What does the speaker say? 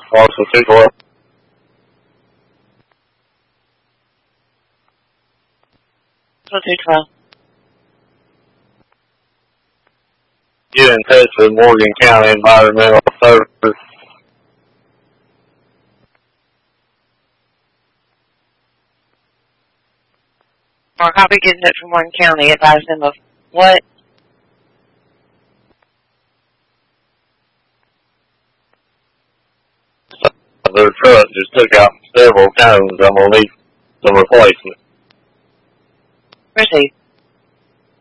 Parcel 212. Parcel 212. Get in touch with Morgan County Environmental Services. Mark, I'll be getting it from Morgan County. Advise them of what? Their truck just took out several cones. I'm going to need some replacement. Received.